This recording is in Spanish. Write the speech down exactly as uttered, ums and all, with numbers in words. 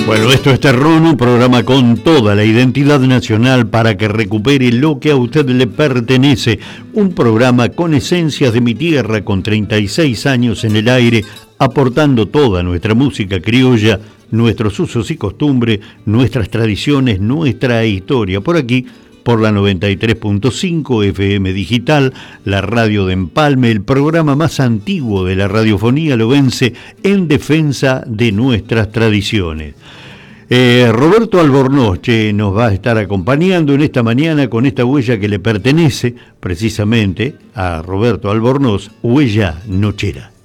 Bueno, esto es Terrón, un programa con toda la identidad nacional para que recupere lo que a usted le pertenece. Un programa con esencias de mi tierra, con treinta y seis años en el aire, aportando toda nuestra música criolla, nuestros usos y costumbres, nuestras tradiciones, nuestra historia. Por aquí, por la noventa y tres punto cinco F M Digital, la radio de Empalme, el programa más antiguo de la radiofonía lobense en defensa de nuestras tradiciones. Eh, Roberto Albornoz che, nos va a estar acompañando en esta mañana con esta huella que le pertenece precisamente a Roberto Albornoz, Huella Nochera.